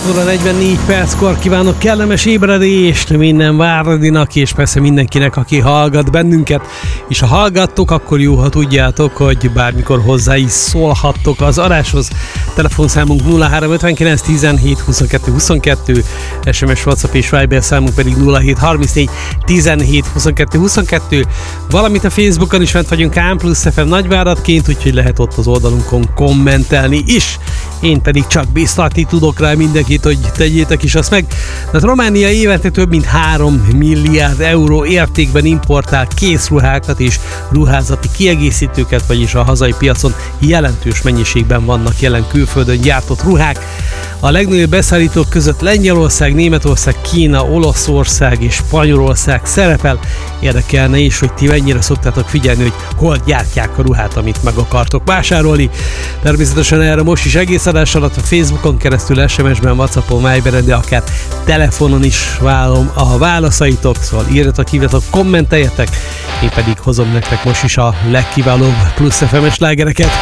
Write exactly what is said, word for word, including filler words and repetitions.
hat óra negyvennégy perckor kívánok kellemes ébredést minden Váradinak, és persze mindenkinek, aki hallgat bennünket. És ha hallgattok, akkor jó, ha tudjátok, hogy bármikor hozzá is szólhattok az adáshoz. Telefonszámunk nulla három ötvenkilenc tizenhét huszonkettő huszonkettő, es em es, WhatsApp és Viber számunk pedig nulla hét harmincnégy tizenhét huszonkettő huszonkettő, valamint a Facebookon is fent vagyunk K plusz ef em Nagyváradként, úgyhogy lehet ott az oldalunkon kommentelni is. Én pedig csak biztatni tudok rá mindenkit, hogy tegyétek is azt meg. Tehát Románia évente több mint három milliárd euró értékben importál készruhákat és ruházati kiegészítőket, vagyis a hazai piacon jelentős mennyiségben vannak jelen külföldön gyártott ruhák. A legnagyobb beszállítók között Lengyelország, Németország, Kína, Olaszország és Spanyolország szerepel. Érdekelne is, hogy ti mennyire szoktátok figyelni, hogy hol gyártják a ruhát, amit meg akartok vásárolni. Természetesen erre most is egész adás alatt a Facebookon keresztül, es em es-ben, WhatsAppon, Viberen, de akár telefonon is várom a válaszaitok, szóval írjatok, hívjatok, kommenteljetek, én pedig hozom nektek most is a legkiválóbb plusz ef em-es slágereket.